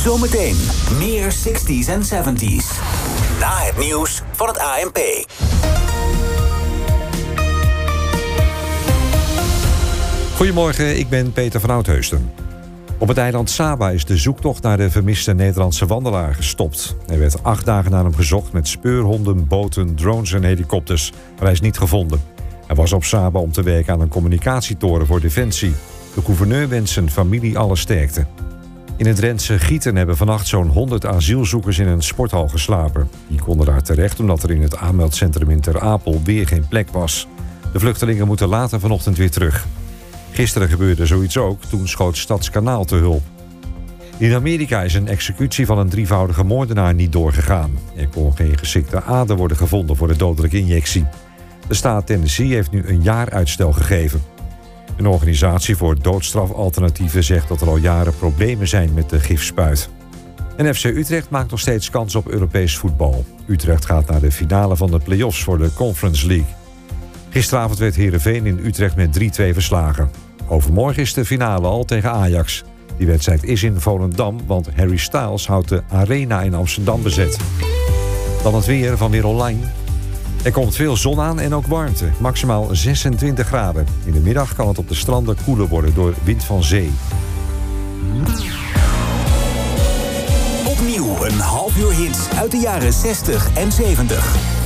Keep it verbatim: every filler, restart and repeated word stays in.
Zometeen meer zestig's en zeventig's. Na het nieuws van het A N P. Goedemorgen, ik ben Peter van Oudheusden. Op het eiland Saba is de zoektocht naar de vermiste Nederlandse wandelaar gestopt. Er werd acht dagen naar hem gezocht met speurhonden, boten, drones en helikopters. Maar hij is niet gevonden. Hij was op Saba om te werken aan een communicatietoren voor Defensie. De gouverneur wenst zijn familie alle sterkte. In het Drentse Gieten hebben vannacht zo'n honderd asielzoekers in een sporthal geslapen. Die konden daar terecht omdat er in het aanmeldcentrum in Ter Apel weer geen plek was. De vluchtelingen moeten later vanochtend weer terug. Gisteren gebeurde zoiets ook, toen schoot Stadskanaal te hulp. In Amerika is een executie van een drievoudige moordenaar niet doorgegaan. Er kon geen geschikte ader worden gevonden voor de dodelijke injectie. De staat Tennessee heeft nu een jaar uitstel gegeven. Een organisatie voor doodstrafalternatieven zegt dat er al jaren problemen zijn met de gifspuit. En F C Utrecht maakt nog steeds kans op Europees voetbal. Utrecht gaat naar de finale van de play-offs voor de Conference League. Gisteravond werd Heerenveen in Utrecht met drie-twee verslagen. Overmorgen is de finale al tegen Ajax. Die wedstrijd is in Volendam, want Harry Styles houdt de Arena in Amsterdam bezet. Dan het weer van Weer Online. Er komt veel zon aan en ook warmte, maximaal zesentwintig graden. In de middag kan het op de stranden koeler worden door wind van zee. Opnieuw een half uur hits uit de jaren zestig en zeventig.